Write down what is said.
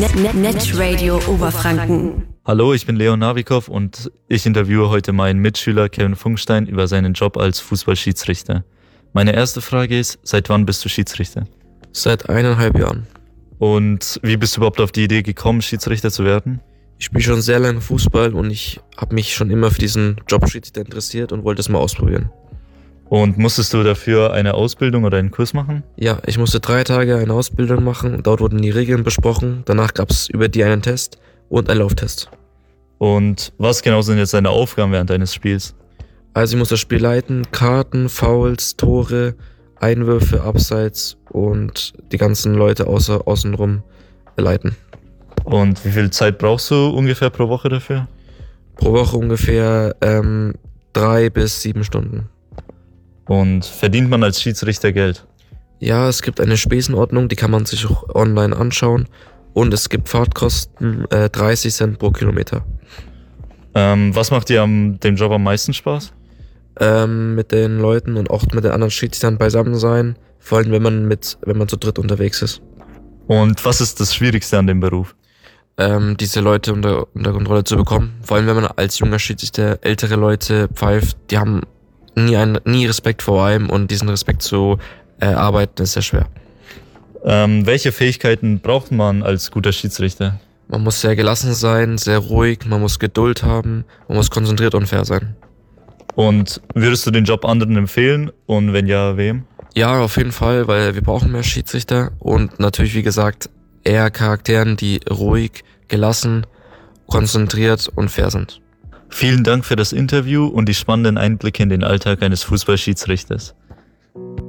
Netradio Oberfranken. Hallo, ich bin Leon Navikov und ich interviewe heute meinen Mitschüler Kevin Funkstein über seinen Job als Fußballschiedsrichter. Meine erste Frage ist, seit wann bist du Schiedsrichter? Seit 1,5 Jahren. Und wie bist du überhaupt auf die Idee gekommen, Schiedsrichter zu werden? Ich spiele schon sehr lange Fußball und ich habe mich schon immer für diesen Job Schiedsrichter interessiert und wollte es mal ausprobieren. Und musstest du dafür eine Ausbildung oder einen Kurs machen? Ja, ich musste 3 Tage eine Ausbildung machen. Dort wurden die Regeln besprochen. Danach gab es über die einen Test und einen Lauftest. Und was genau sind jetzt deine Aufgaben während deines Spiels? Also ich muss das Spiel leiten, Karten, Fouls, Tore, Einwürfe, Abseits und die ganzen Leute außenrum leiten. Und wie viel Zeit brauchst du ungefähr pro Woche dafür? Pro Woche ungefähr 3 bis 7 Stunden. Und verdient man als Schiedsrichter Geld? Ja, es gibt eine Spesenordnung, die kann man sich auch online anschauen. Und es gibt Fahrtkosten 30 Cent pro Kilometer. Was macht dir dem Job am meisten Spaß? Mit den Leuten und auch mit den anderen Schiedsrichtern beisammen sein. Vor allem, wenn man zu dritt unterwegs ist. Und was ist das Schwierigste an dem Beruf? Diese Leute unter Kontrolle zu bekommen. Vor allem, wenn man als junger Schiedsrichter ältere Leute pfeift, die haben nie Respekt vor einem und diesen Respekt zu erarbeiten ist sehr schwer. Welche Fähigkeiten braucht man als guter Schiedsrichter? Man muss sehr gelassen sein, sehr ruhig, man muss Geduld haben, man muss konzentriert und fair sein. Und würdest du den Job anderen empfehlen? Und wenn ja, wem? Ja, auf jeden Fall, weil wir brauchen mehr Schiedsrichter und natürlich, wie gesagt, eher Charakteren, die ruhig, gelassen, konzentriert und fair sind. Vielen Dank für das Interview und die spannenden Einblicke in den Alltag eines Fußballschiedsrichters.